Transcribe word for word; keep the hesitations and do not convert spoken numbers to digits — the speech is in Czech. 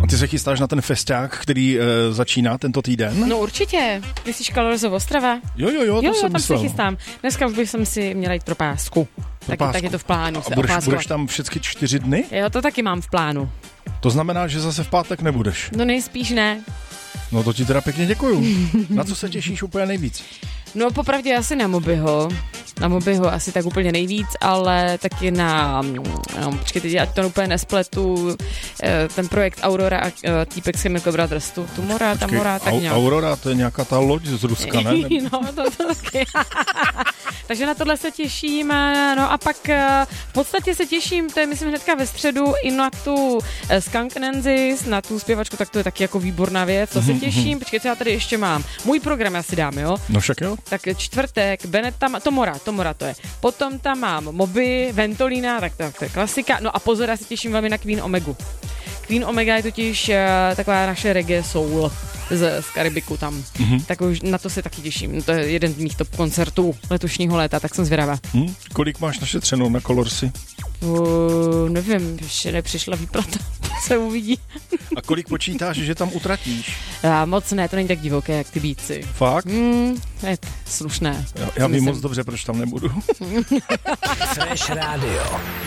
Ty se chystáš na ten festiák, který uh, začíná tento týden? No určitě. Myslíš Kalorzo Ostrava? Jo, jo, jo, to jo, jsem jo, tam myslel. se chystám. Dneska už bych si měla jít pro pásku. Tak, tak je to v plánu. A budeš, budeš tam všechny čtyři dny? Jo, to taky mám v plánu. To znamená, že zase v pátek nebudeš? No nejspíš ne. No to ti teda pěkně děkuju. Na co se těšíš úplně nejvíc? No popravdě asi na Mobyho. Na Mobyho asi tak úplně nejvíc, ale taky na, no, počkejte, ať to úplně nespletu, ten projekt Aurora a týpek z Chemical Brothers, tu, tu Mora, ta Mora, tak nějak. Aurora, to je nějaká ta loď z Ruska, ne? No, to, to taky. Takže na tohle se těším, no a pak v podstatě se těším, to je myslím hnedka ve středu, i na tu Skunk Nancy's, na tu zpěvačku, tak to je taky jako výborná věc, to se těším, počkejte, já tady ještě mám můj program, já si dám, jo? No však jo. Tak čtvrtek, Bennett tam, to Mora, to Mora to je. Potom tam mám Moby, Ventolina, tak to, to je klasika, no a pozor, já se těším velmi na Queen Omegu. Queen Omega je totiž uh, taková naše reggae soul z, z Karibiku tam. Mm-hmm. Tak už na to se taky těším. To je jeden z mých top koncertů letošního léta, tak jsem zvědavá. Hmm? Kolik máš našetřeno na Colorsy? Uh, nevím, ještě nepřišla výplata. Se uvidí. A kolik počítáš, že tam utratíš? Já, moc ne, to není tak divoké, jak ty Beatsy. Fakt? Mm, je to slušné. Já, já vím moc dobře, proč tam nebudu. Fresh Radio.